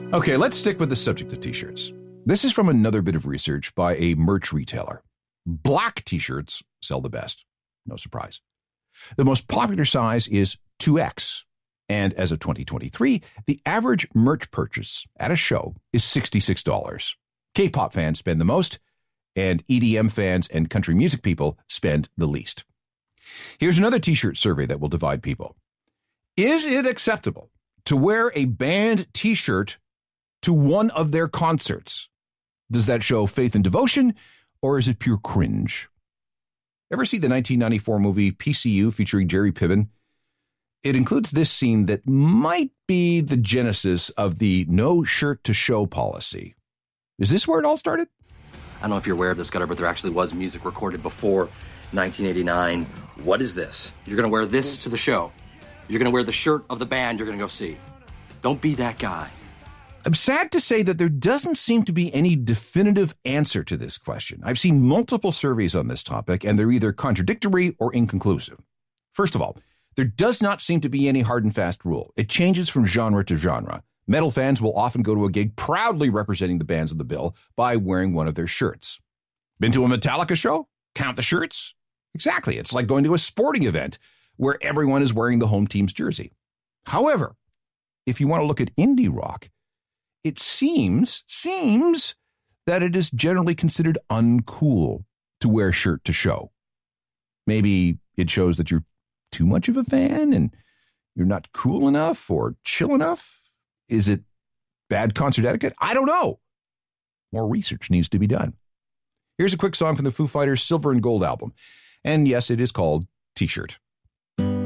Okay, let's stick with the subject of t-shirts. This is from another bit of research by a merch retailer. Black t-shirts sell the best. No surprise. The most popular size is 2X. And as of 2023, the average merch purchase at a show is $66. K-pop fans spend the most, and EDM fans and country music people spend the least. Here's another t-shirt survey that will divide people. Is it acceptable to wear a band t-shirt to one of their concerts? Does that show faith and devotion, or is it pure cringe? Ever see the 1994 movie PCU featuring Jerry Piven? It includes this scene that might be the genesis of the no shirt to show policy. Is this where it all started? I don't know if you're aware of this, Gutter, but there actually was music recorded before 1989. What is this? You're going to wear this to the show. You're going to wear the shirt of the band you're going to go see. Don't be that guy. I'm sad to say that there doesn't seem to be any definitive answer to this question. I've seen multiple surveys on this topic, and they're either contradictory or inconclusive. First of all, there does not seem to be any hard and fast rule. It changes from genre to genre. Metal fans will often go to a gig proudly representing the bands of the bill by wearing one of their shirts. Been to a Metallica show? Count the shirts? Exactly. It's like going to a sporting event where everyone is wearing the home team's jersey. However, if you want to look at indie rock, it seems that it is generally considered uncool to wear shirt to show. Maybe it shows that you're too much of a fan and you're not cool enough or chill enough. Is it bad concert etiquette? I don't know. More research needs to be done. Here's a quick song from the Foo Fighters' Silver and Gold album. And yes, it is called T-Shirt.